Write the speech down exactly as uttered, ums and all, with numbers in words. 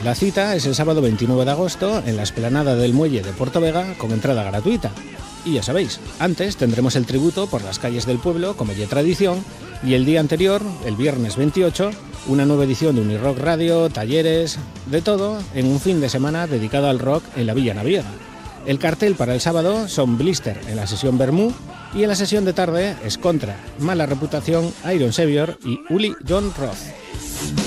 La cita es el sábado veintinueve de agosto en la explanada del Muelle de Puerto Vega con entrada gratuita. Y ya sabéis, antes tendremos el tributo por las calles del pueblo, como ya tradición, y el día anterior, el viernes veintiocho, una nueva edición de Unirock Radio, talleres, de todo, en un fin de semana dedicado al rock en la Villa Naviera. El cartel para el sábado son Blister en la sesión Bermú y en la sesión de tarde es Contra, Mala Reputación, Iron Savior y Uli John Roth.